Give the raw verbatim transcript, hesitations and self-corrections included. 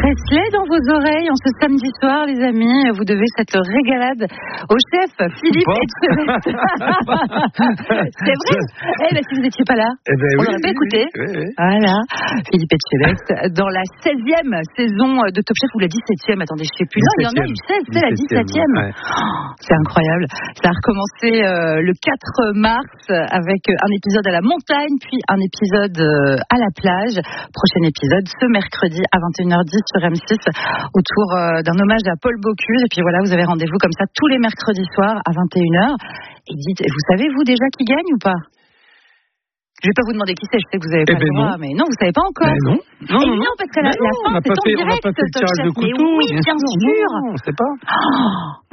Presley dans vos oreilles en ce samedi soir, les amis. Vous devez cette régalade au chef Philippe Etchebest. C'est vrai. Eh ben, si vous n'étiez pas là, eh ben, on oui, n'aurait pas oui, écouté. Oui, oui. Voilà, Philippe Etchebest dans la seizième saison de Top Chef ou la dix-septième. Attendez, je sais plus. Non, il y en a eu seize, c'est la dix-septième. Ouais. Oh, c'est incroyable. Ça a recommencé euh, le quatre mars avec un épisode à la montagne, puis un épisode euh, à la plage. Prochain épisode ce mercredi à vingt et une heures dix sur M six autour euh, d'un hommage à Paul Bocuse. Et puis voilà, vous avez rendez-vous comme ça tous les mercredis soirs à vingt et une heures. Et dites, vous savez vous déjà qui gagne ou pas? Je vais pas vous demander qui c'est, je sais que vous avez pas eh ben le droit, non. mais non, vous savez pas encore. Ben non. Non, Et non, non, parce que la, non, la fin, on n'a c'est pas en fait, direct, on n'a pas fait le Top tirage Chef. de Mais couteau. oui, bien sûr. Non, on sait pas. Oh